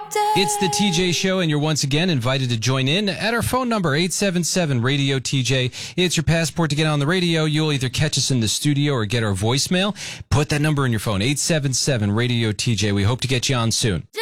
It's the TJ Show, and you're once again invited to join in at our phone number, 877-RADIO-TJ. It's your passport to get on the radio. You'll either catch us in the studio or get our voicemail. Put that number in your phone, 877-RADIO-TJ. We hope to get you on soon.